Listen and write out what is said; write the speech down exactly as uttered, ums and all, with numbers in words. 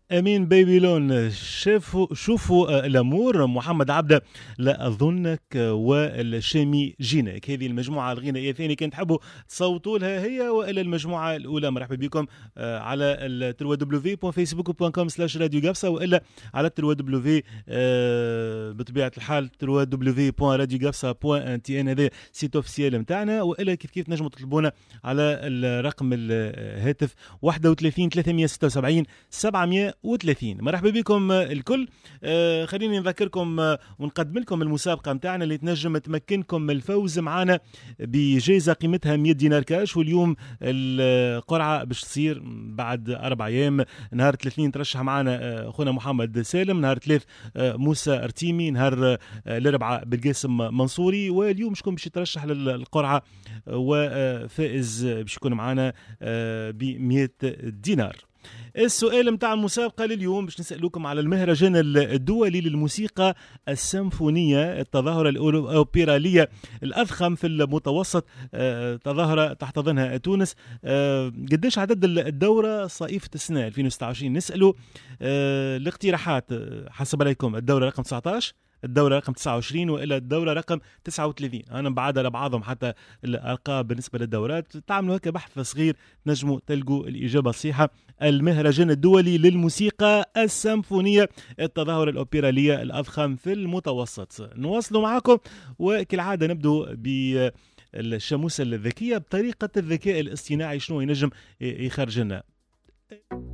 امين بيبيلون. شافوا شوفوا الامور محمد عبده لا اظنك والشامي جينك. هذه المجموعه الغنائيه الثانيه كنت تحبوا تصوتوا لها هي والا المجموعه الاولى. مرحبا بكم على التروا دبليو بوان فيسبوك بوان كوم سلاش راديو قفصه والا على التروا دبليو بطبيعه الحال تروا دبليو بوان راديو قفصه بوان ان تي ان. هذا سيت اوفيسيال نتاعنا والا كيف كيف نجموا تطلبونا على الرقم الهاتف واحد وثلاثين ثلاثمية وستة وسبعين سبعمية وثلاثين. مرحبا بكم الكل. آه خليني نذكركم آه ونقدم لكم المسابقه نتاعنا اللي تنجم تمكنكم من الفوز معنا بجائزه قيمتها مية دينار كاش. واليوم القرعه باش تصير بعد اربع ايام. نهار الاثنين ترشح معنا اخونا محمد سالم، نهار ثلاث آه موسى ارتيمي، نهار آه الاربعاء بالقاسم منصوري، واليوم شكون باش يترشح للقرعه وفائز باش يكون معنا آه ب مية دينار. السؤال متاع المسابقة لليوم باش نسألوكم على المهرجان الدولي للموسيقى السيمفونية، التظاهرة الأوبرالية الأضخم في المتوسط، تظاهرة تحتضنها تونس. قديش عدد الدورة صيفة السنة ألفين وستة وعشرين؟ نسألوا الاقتراحات حسب عليكم. الدورة رقم تسعة عشر، الدورة رقم تسعة وعشرين، وإلا الدورة رقم تسعة وثلاثين. أنا مبعدة لبعضهم حتى الأرقام بالنسبة للدورات. تعملوا هكا بحث صغير نجموا تلقوا الإجابة الصحيحة. المهرجان الدولي للموسيقى السيمفونية، التظاهرة الأوبرالية الأضخم في المتوسط. نواصلوا معكم وكالعادة نبدو بالشموسة الذكية بطريقة الذكاء الاصطناعي. شنو ينجم يخرج لنا؟